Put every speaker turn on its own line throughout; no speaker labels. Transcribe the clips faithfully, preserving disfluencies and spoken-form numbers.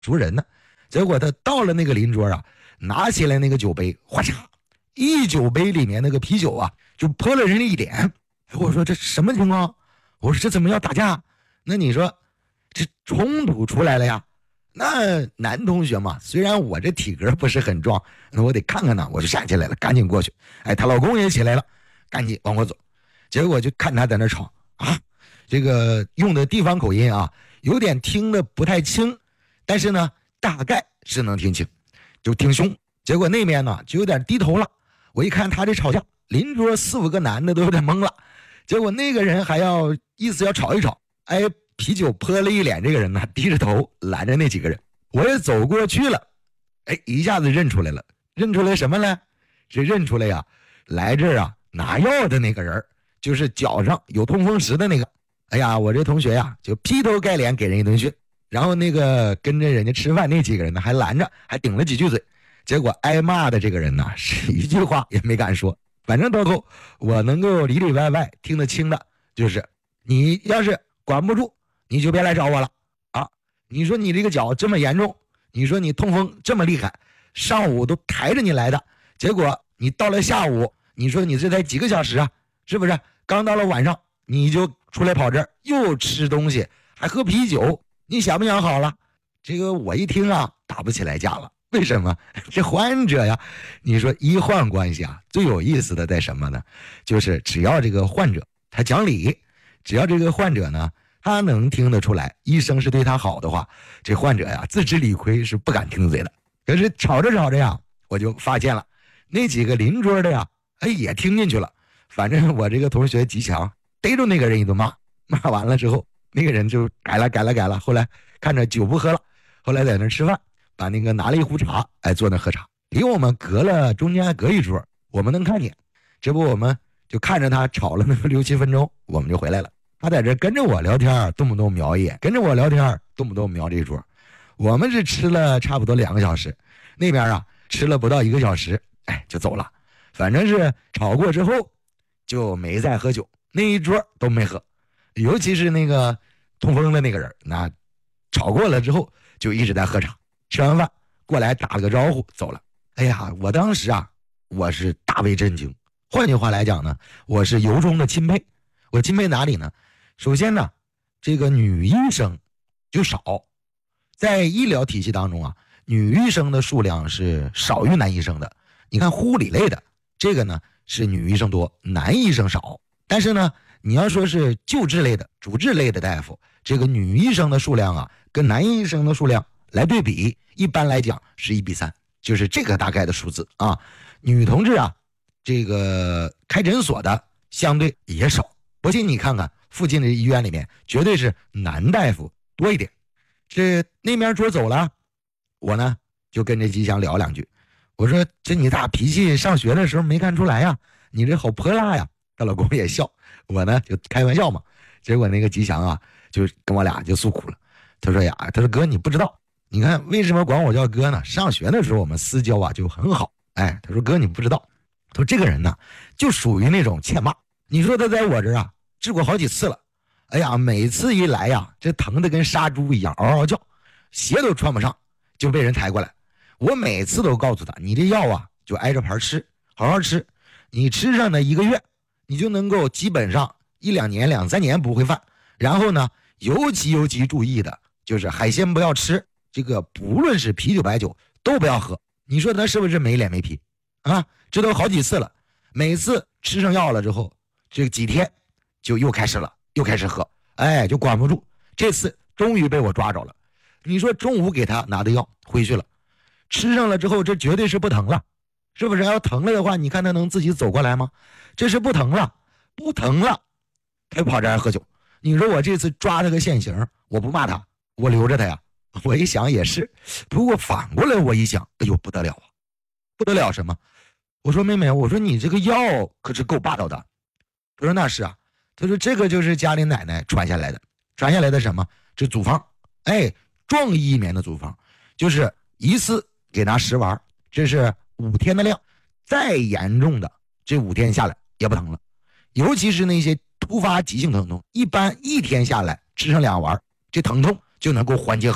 熟人呢。结果他到了那个邻桌啊，拿起来那个酒杯，哗嚓，一酒杯里面那个啤酒啊，就泼了人家一脸。我说这什么情况？我说这怎么要打架？那你说这冲突出来了呀？那男同学嘛，虽然我这体格不是很壮，那我得看看呢，我就站起来了，赶紧过去。哎，她老公也起来了，赶紧往过走。结果就看他在那吵啊，这个用的地方口音啊，有点听得不太清，但是呢，大概是能听清，就挺凶。结果那边呢就有点低头了。我一看他这吵架，邻桌四五个男的都有点懵了。结果那个人还要意思要吵一吵，哎，啤酒泼了一脸，这个人呢低着头拦着那几个人。我也走过去了，哎，一下子认出来了。认出来什么呢？这认出来呀，来这儿啊拿药的那个人，就是脚上有痛风石的那个。哎呀，我这同学呀就劈头盖脸给人一顿训。然后那个跟着人家吃饭那几个人呢还拦着，还顶了几句嘴。结果挨骂的这个人呢是一句话也没敢说。反正到后我能够里里外外听得清的就是你要是管不住你就别来找我了啊！你说你这个脚这么严重，你说你痛风这么厉害，上午都抬着你来的，结果你到了下午，你说你这才几个小时啊，是不是？刚到了晚上你就出来跑这儿，又吃东西还喝啤酒，你想不想好了？这个我一听啊打不起来架了。为什么？这患者呀，你说医患关系啊，最有意思的在什么呢？就是只要这个患者他讲理，只要这个患者呢他能听得出来医生是对他好的话，这患者呀自知理亏是不敢听嘴的。可是吵着吵着呀，我就发现了那几个邻桌的呀，哎也听进去了。反正我这个同学极强，逮住那个人一顿骂，骂完了之后那个人就改了改了改了，后来看着酒不喝了，后来在那吃饭，把那个拿了一壶茶，哎，坐那喝茶，离我们隔了中间还隔一桌，我们能看见。这不我们就看着他吵了那么六七分钟，我们就回来了。他在这跟着我聊天，动不动瞄一眼，跟着我聊天，动不动瞄这一桌。我们是吃了差不多两个小时，那边啊吃了不到一个小时，哎，就走了。反正是吵过之后就没再喝酒，那一桌都没喝。尤其是那个痛风的那个人，那吵过了之后就一直在喝茶。吃完饭过来打了个招呼走了。哎呀，我当时啊我是大为震惊。换句话来讲呢，我是由衷的钦佩。我钦佩哪里呢？首先呢，这个女医生就少，在医疗体系当中啊，女医生的数量是少于男医生的。你看护理类的这个呢是女医生多，男医生少。但是呢你要说是救治类的主治类的大夫，这个女医生的数量啊跟男医生的数量来对比，一般来讲是一比三，就是这个大概的数字啊。女同志啊这个开诊所的相对也少，不信你看看附近的医院里面绝对是男大夫多一点。这那边桌走了，我呢就跟这吉祥聊两句。我说这你大脾气上学的时候没看出来呀，你这好泼辣呀。她老公也笑，我呢就开玩笑嘛。结果那个吉祥啊就跟我俩就诉苦了。他说呀，他说哥你不知道，你看为什么管我叫哥呢？上学的时候我们私交啊就很好。哎，他说哥你不知道，他说这个人呢就属于那种欠骂。你说他在我这儿啊治过好几次了，哎呀每次一来呀这疼的跟杀猪一样嗷嗷叫，鞋都穿不上就被人抬过来。我每次都告诉他，你这药啊就挨着盘吃，好好吃，你吃上的一个月你就能够基本上一两年两三年不会犯。然后呢尤其尤其注意的就是海鲜不要吃，这个不论是啤酒白酒都不要喝。你说他是不是没脸没皮啊？这都好几次了，每次吃上药了之后这几天就又开始了又开始喝，哎就管不住。这次终于被我抓着了。你说中午给他拿的药回去了，吃上了之后这绝对是不疼了，是不是？要疼了的话你看他能自己走过来吗？这是不疼了，不疼了他跑这儿喝酒。你说我这次抓他个现行，我不骂他我留着他呀。我一想也是，不过反过来我一想，哎呦不得了啊，不得了什么？我说妹妹，我说你这个药可是够霸道的。他说那是啊，他说这个就是家里奶奶传下来的，传下来的什么？这组方，哎，壮一棉的组方，就是一次给拿十丸，这是五天的量，再严重的这五天下来也不疼了。尤其是那些突发急性疼痛，一般一天下来吃上两丸，这疼痛就能够缓解很多。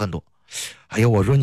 哎呀，我说你。